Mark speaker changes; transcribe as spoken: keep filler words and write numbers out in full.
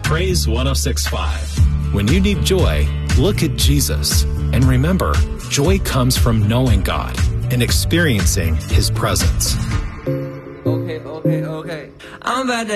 Speaker 1: Praise one oh six point five. When you need joy, look at Jesus. And remember, joy comes from knowing God and experiencing His presence.
Speaker 2: Okay, okay, okay. I'm about to